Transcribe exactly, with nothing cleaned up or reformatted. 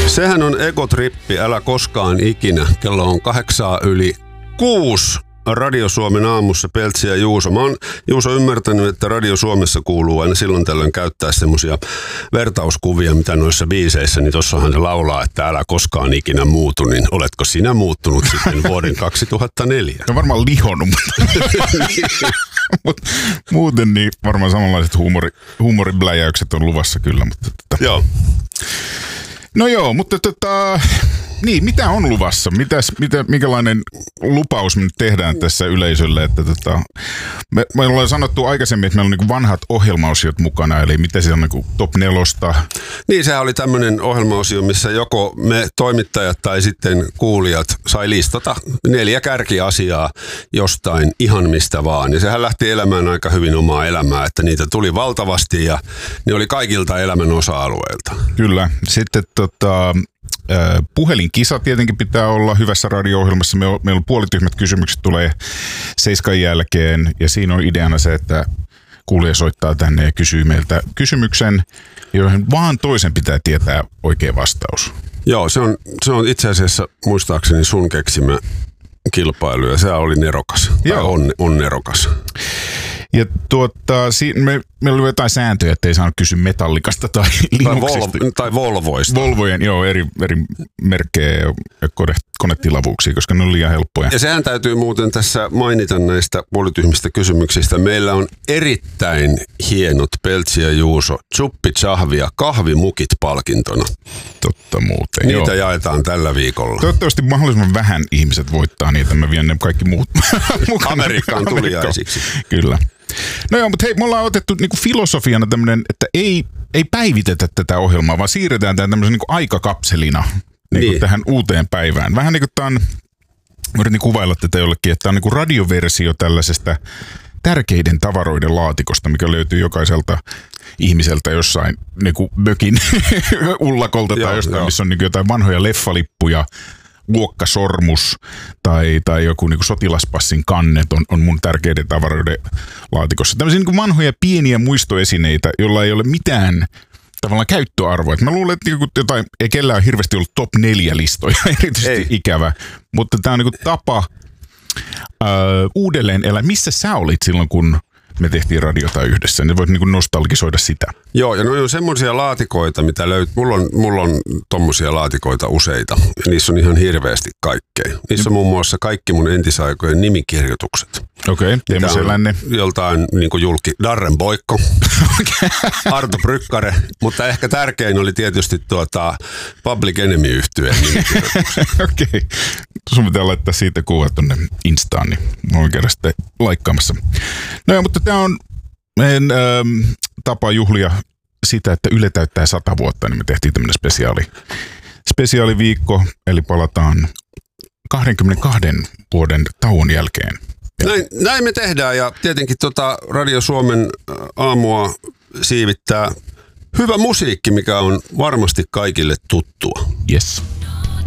Sehän on Egotrippi, älä koskaan ikinä. Kello on kahdeksaa yli kuusi. Radio Suomen aamussa Peltsi ja Juuso. Mä oon, Juuso, ymmärtänyt, että Radio Suomessa kuuluu aina silloin tällöin käyttää semmosia vertauskuvia, mitä noissa biiseissä, niin tossahan ne laulaa, että älä koskaan ikinä muutu, niin oletko sinä muuttunut sitten vuoden kaksituhattaneljä? No varmaan lihonnut, mutta muuten niin varmaan samanlaiset huumori, huumoribläjäykset on luvassa kyllä. Mutta tota. Joo. No joo, mutta tota, niin, mitä on luvassa? Mitäs, mitä, minkälainen lupaus me nyt tehdään tässä yleisölle? Että tota, me, me ollaan sanottu aikaisemmin, että meillä on niin kuin vanhat ohjelmaosiot mukana, eli mitä se on niin kuin top nelosta? Niin, sehän oli tämmöinen ohjelmaosio, missä joko me toimittajat tai sitten kuulijat sai listata neljä kärkiasiaa jostain ihan mistä vaan. Ja sehän lähti elämään aika hyvin omaa elämää, että niitä tuli valtavasti ja ne oli kaikilta elämän osa-alueilta. Kyllä. Sitten tota... Puhelinkisa tietenkin pitää olla hyvässä radio-ohjelmassa. Meillä on puolityhmät kysymykset tulee seiskan jälkeen ja siinä on ideana se, että kuulija soittaa tänne ja kysyy meiltä kysymyksen, joihin vaan toisen pitää tietää oikea vastaus. Joo, se on, se on itse asiassa muistaakseni sun keksimä kilpailu ja se oli nerokas. Joo. On, on nerokas. Ja tuota, si- me, meillä oli jotain sääntöjä, ettei saanut kysyä Metallicasta tai Linuxista. Tai, Vol- tai Volvoista. Volvojen, joo, eri, eri merkkejä ja kone, konetilavuuksia, koska ne on liian helppoja. Ja sehän täytyy muuten tässä mainita näistä puolityhmistä kysymyksistä. Meillä on erittäin hienot Peltsi ja Juuso Chuppi Chahvia kahvimukit palkintona. Totta muuten, Niitä joo. jaetaan tällä viikolla. Toivottavasti mahdollisimman vähän ihmiset voittaa niitä. Mä vien ne kaikki muut mukana. Amerikkaan tuliaisiksi. Kyllä. No joo, mutta hei, me ollaan otettu niinku filosofiana tämmönen, että ei, ei päivitetä tätä ohjelmaa, vaan siirretään tämän tämmöisen niinku aikakapselina niinku niin. tähän uuteen päivään. Vähän niin kuin tämä on, yritin kuvailla tätä jollekin, että tämä on niinku radioversio tällaisesta tärkeiden tavaroiden laatikosta, mikä löytyy jokaiselta ihmiseltä jossain niinku mökin ullakolta tai jostain, joo. missä on niinku jotain vanhoja leffalippuja, luokkasormus tai, tai joku niin kuin sotilaspassin kannet on, on mun tärkeiden tavaroiden laatikossa. Tämmöisiä niin kuin vanhoja pieniä muistoesineitä, joilla ei ole mitään tavallaan käyttöarvoa. Et mä luulen, että niin jotain, ei kellään ole hirveästi ollut top neljä listoja, erityisesti ei. Ikävä. Mutta tämä on niin kuin tapa äh, uudelleen elää. Missä sä olit silloin, kun me tehtiin radiota yhdessä, niin voit niin kuin nostalgisoida sitä. Joo, ja ne on semmoisia laatikoita, mitä löytyy. Mulla on, mulla on tommosia laatikoita useita, ja niissä on ihan hirveästi kaikkea. Niissä on muun muassa kaikki mun entisaikojen nimikirjoitukset. Okei, okay, Teemu Selänne. Joltain niin kuin julki, Darren Boikko, okay. Arto Brykkare, mutta ehkä tärkein oli tietysti tuota Public Enemy-yhtyeen nimikirjoitukset. Okei, okay. Sun pitää laittaa siitä kuva tonne Instaan, niin mä voin käydä sitten laikkaamassa. No joo, mutta tämä on meidän ähm, tapa juhlia sitä, että Yle täyttää sata vuotta, niin me tehtiin tämmöinen spesiaali, spesiaaliviikko, eli palataan kaksikymmentäkaksi vuoden tauon jälkeen. Näin, näin me tehdään ja tietenkin tota Radio Suomen aamua siivittää hyvä musiikki, mikä on varmasti kaikille tuttua. Yes.